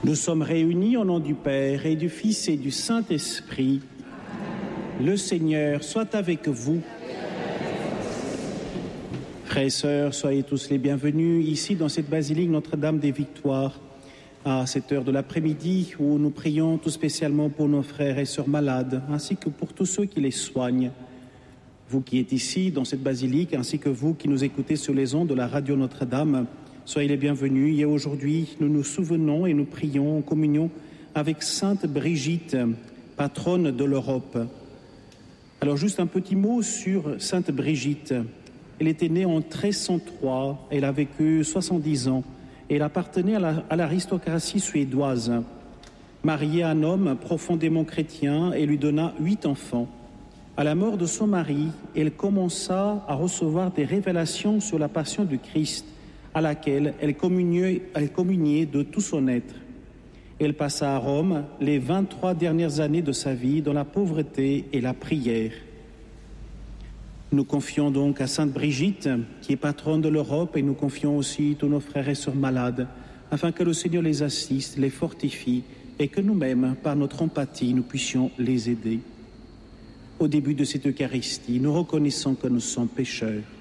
Nous sommes réunis au nom du Père et du Fils et du Saint-Esprit. Le Seigneur soit avec vous. Frères et sœurs, soyez tous les bienvenus ici dans cette basilique Notre-Dame des Victoires à cette heure de l'après-midi où nous prions tout spécialement pour nos frères et sœurs malades ainsi que pour tous ceux qui les soignent. Vous qui êtes ici dans cette basilique ainsi que vous qui nous écoutez sur les ondes de la radio Notre-Dame, soyez les bienvenus. Et aujourd'hui, nous nous souvenons et nous prions en communion avec Sainte Brigitte, patronne de l'Europe. Alors juste un petit mot sur Sainte Brigitte. Elle était née en 1303, elle a vécu 70 ans et elle appartenait à l'aristocratie suédoise. Mariée à un homme profondément chrétien, elle lui donna 8 enfants. À la mort de son mari, elle commença à recevoir des révélations sur la passion du Christ, à laquelle elle communiait de tout son être. Elle passa à Rome les 23 dernières années de sa vie dans la pauvreté et la prière. Nous confions donc à Sainte Brigitte, qui est patronne de l'Europe, et nous confions aussi tous nos frères et sœurs malades, afin que le Seigneur les assiste, les fortifie, et que nous-mêmes, par notre empathie, nous puissions les aider. Au début de cette Eucharistie, nous reconnaissons que nous sommes pécheurs.